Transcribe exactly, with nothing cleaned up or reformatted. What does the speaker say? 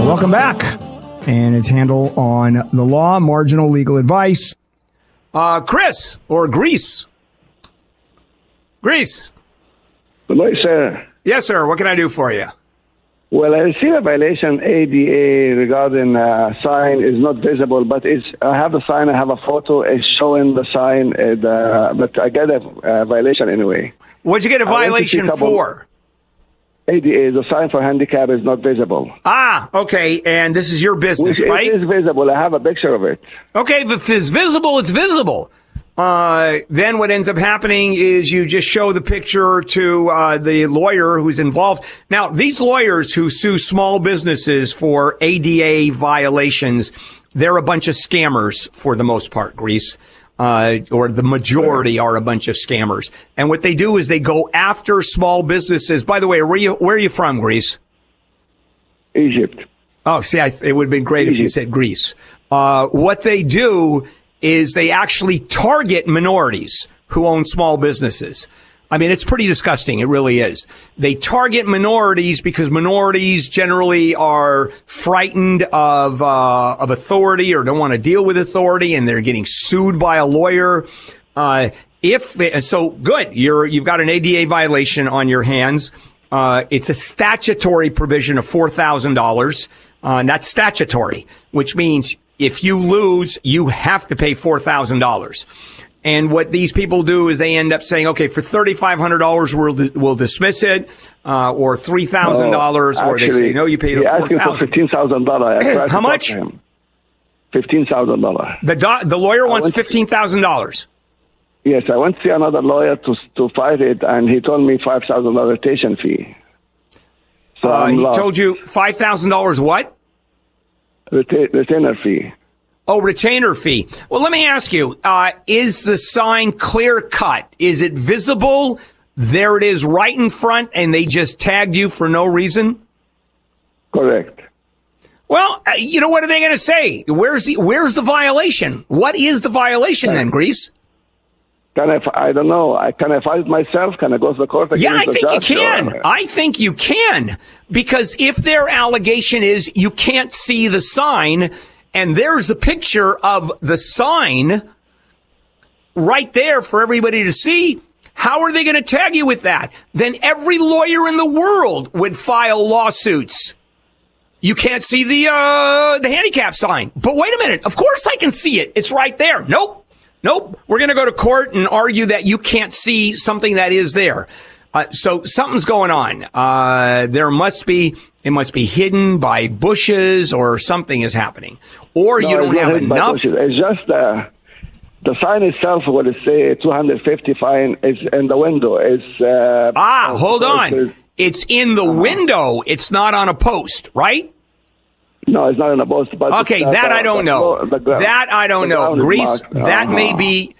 Welcome back. And its handle on the law, marginal legal advice. Uh, Chris, or Greece. Greece. Good morning, sir. Yes, sir. What can I do for you? Well, I received a violation A D A regarding a sign is not visible, but it's, I have the sign, I have a photo, it's showing the sign, uh, the, but I get a uh, violation anyway. What'd you get a violation for? A D A, the sign for handicap is not visible. Ah, okay, and this is your business, Which right? It is visible, I have a picture of it. Okay, if it's visible, it's visible. Uh, then what ends up happening is you just show the picture to uh, the lawyer who's involved. Now, these lawyers who sue small businesses for A D A violations, they're a bunch of scammers for the most part, Greece, uh, or the majority are a bunch of scammers. And what they do is they go after small businesses. By the way, where are you, where are you from, Greece? Egypt. Oh, see, I, it would have been great Egypt. If you said Greece. Uh, what they do is they actually target minorities who own small businesses. I mean, it's pretty disgusting. It really is. They target minorities because minorities generally are frightened of uh, of authority or don't want to deal with authority, and they're getting sued by a lawyer. Uh, if so, good. You're you've got an A D A violation on your hands. Uh, it's a statutory provision of four thousand dollars. Uh, and that's statutory, which means if you lose, you have to pay four thousand dollars. And what these people do is they end up saying, okay, for thirty-five hundred dollars, we'll, we'll dismiss it, uh, or three thousand dollars, no, or they say, no, you pay the four thousand dollars. for fifteen thousand dollars. How much? fifteen thousand dollars. The, do- the lawyer wants fifteen thousand dollars. Yes, I went to see another lawyer to to fight it, and he told me five thousand dollars retention fee. So uh, he lost. told you five thousand dollars what? Reta- retainer fee. Oh, retainer fee. Well, let me ask you, uh, is the sign clear cut? Is it visible? There it is right in front, and they just tagged you for no reason? Correct. Well, uh, you know, what are they going to say? Where's the, where's the violation? What is the violation then, Greece? Can I, I don't know. I, can I fight it myself? Can I go to the court against Yeah, I the think you judge, can. or- I think you can. Because if their allegation is you can't see the sign, and there's a picture of the sign right there for everybody to see, how are they going to tag you with that? Then every lawyer in the world would file lawsuits. You can't see the uh, the handicap sign. But wait a minute. Of course I can see it. It's right there. Nope. Nope. We're going to go to court and argue that you can't see something that is there. Uh, so something's going on. Uh, there must be, it must be hidden by bushes or something is happening. Or No, you don't it's not have hidden by enough. bushes. It's just uh, the sign itself, what it say, two hundred fifty fine, is in the window. It's, uh, Ah, hold on. it's- It's in the window. It's not on a post, right? No, it's not in a post. But Okay, it's, uh, that the- I don't the know. floor- the ground- that I don't the know. ground is Greece, marked. that may Uh-huh. be